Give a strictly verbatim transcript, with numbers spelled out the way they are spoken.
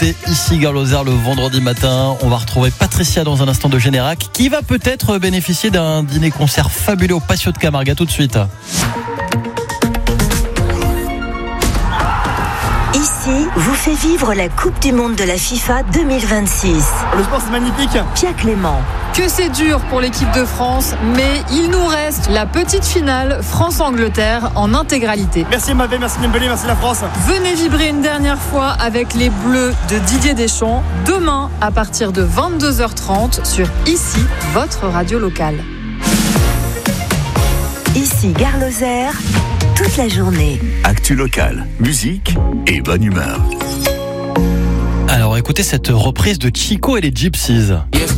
c'est Ici Gare Lozère le vendredi matin. On va retrouver Patricia dans un instant de Générac qui va peut-être bénéficier d'un dîner-concert fabuleux au Patio de Camargue. À tout de suite. Ici vous fait vivre la Coupe du Monde de la FIFA deux mille vingt-six. Le sport c'est magnifique. Pierre Clément. Que c'est dur pour l'équipe de France, mais il nous reste la petite finale France-Angleterre en intégralité. Merci Mbappé, merci Dembélé, merci la France. Venez vibrer une dernière fois avec les Bleus de Didier Deschamps, demain à partir de vingt-deux heures trente sur Ici, votre radio locale. Ici Gare Lozère, toute la journée. Actu locale, musique et bonne humeur. Alors écoutez cette reprise de Chico et les Gypsies.